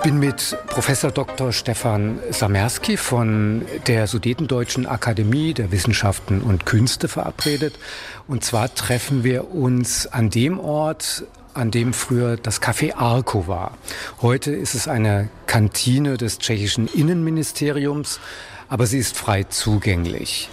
bin mit Professor Dr. Stefan Samerski von der Sudetendeutschen Akademie der Wissenschaften und Künste verabredet. Und zwar treffen wir uns an dem Ort, an dem früher das Café Arco war. Heute ist es eine Kantine des tschechischen Innenministeriums, aber sie ist frei zugänglich.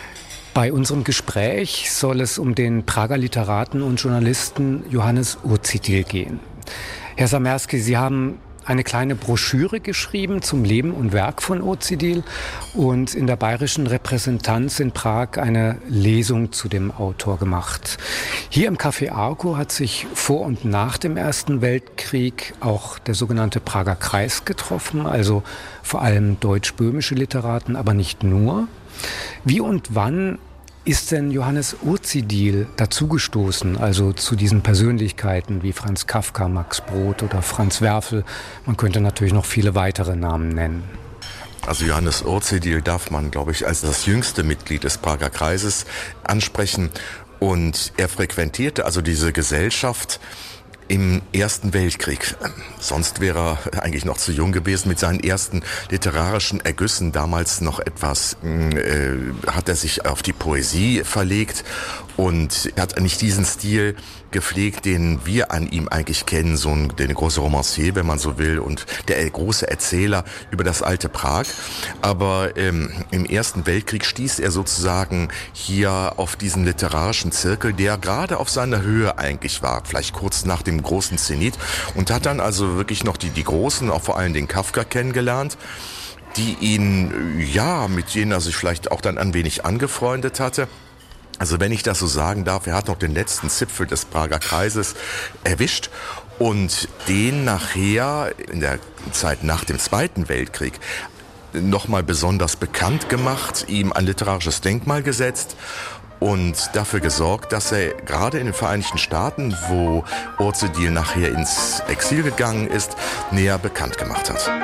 Bei unserem Gespräch soll es um den Prager Literaten und Journalisten Johannes Urzidil gehen. Herr Samerski, Sie haben eine kleine Broschüre geschrieben zum Leben und Werk von Urzidil und in der Bayerischen Repräsentanz in Prag eine Lesung zu dem Autor gemacht. Hier im Café Arco hat sich vor und nach dem Ersten Weltkrieg auch der sogenannte Prager Kreis getroffen, also vor allem deutsch-böhmische Literaten, aber nicht nur. Wie und wann ist denn Johannes Urzidil dazugestoßen, also zu diesen Persönlichkeiten wie Franz Kafka, Max Brod oder Franz Werfel? Man könnte natürlich noch viele weitere Namen nennen. Also Johannes Urzidil darf man, glaube ich, als das jüngste Mitglied des Prager Kreises ansprechen. Und er frequentierte also diese Gesellschaft im Ersten Weltkrieg. Sonst wäre er eigentlich noch zu jung gewesen. Mit seinen ersten literarischen Ergüssen, damals noch etwas, hat er sich auf die Poesie verlegt und er hat nicht diesen Stil gepflegt, den wir an ihm eigentlich kennen, so den große Romancier, wenn man so will, und der große Erzähler über das alte Prag. Aber im Ersten Weltkrieg stieß er sozusagen hier auf diesen literarischen Zirkel, der gerade auf seiner Höhe eigentlich war, vielleicht kurz nach dem großen Zenit, und hat dann also wirklich noch die Großen, auch vor allem den Kafka kennengelernt, die ihn, mit denen er sich vielleicht auch dann ein wenig angefreundet hatte. Also wenn ich das so sagen darf, er hat noch den letzten Zipfel des Prager Kreises erwischt und den nachher in der Zeit nach dem Zweiten Weltkrieg nochmal besonders bekannt gemacht, ihm ein literarisches Denkmal gesetzt und dafür gesorgt, dass er gerade in den Vereinigten Staaten, wo Urzidil nachher ins Exil gegangen ist, näher bekannt gemacht hat.